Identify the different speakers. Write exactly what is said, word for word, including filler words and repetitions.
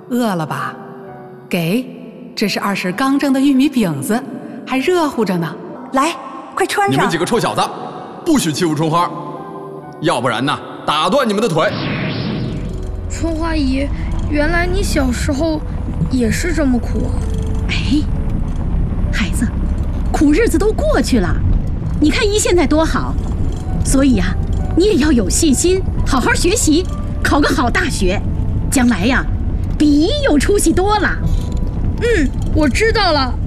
Speaker 1: 饿了吧？给，这是二婶刚蒸的玉米饼子，还热乎着呢。
Speaker 2: 来，快穿上！
Speaker 3: 你们几个臭小子，不许欺负春花，要不然呢，打断你们的腿！
Speaker 4: 春花姨，原来你小时候也是这么苦啊！
Speaker 5: 哎，孩子，苦日子都过去了，你看姨现在多好，所以啊，你也要有信心，好好学习，考个好大学，将来呀，比姨有出息多了。
Speaker 4: 嗯，我知道了。